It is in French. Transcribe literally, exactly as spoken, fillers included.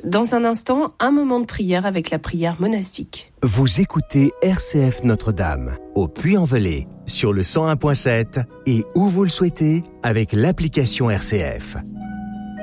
Dans un instant, un moment de prière avec la prière monastique. Vous écoutez R C F Notre-Dame, au Puy-en-Velay, sur le cent un virgule sept et où vous le souhaitez avec l'application R C F.